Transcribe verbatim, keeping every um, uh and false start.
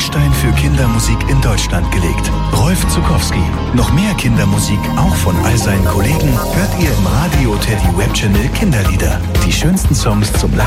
Grundstein für Kindermusik in Deutschland gelegt. Rolf Zuckowski. Noch mehr Kindermusik, auch von all seinen Kollegen, hört ihr im Radio Teddy Web Channel Kinderlieder. Die schönsten Songs zum Lachen